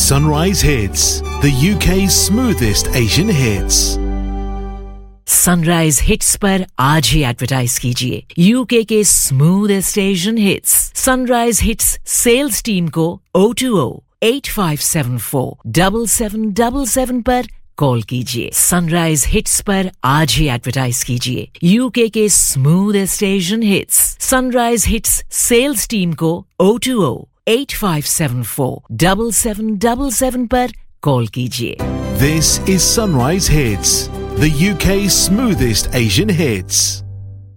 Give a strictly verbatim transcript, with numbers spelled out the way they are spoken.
Sunrise Hits, the U K's smoothest Asian hits. Sunrise hits पर आज ही advertise कीजिए UK के smoothest Asian hits. Sunrise hits sales team को O two O eight five seven four seven seven seven seven पर call कीजिए। Sunrise hits पर आज ही advertise कीजिए यूके के smoothest Asian hits. Sunrise hits sales team को O two O eight five seven four seven seven seven seven पर call कीजिए। This is Sunrise Hits, the U K's smoothest Asian hits.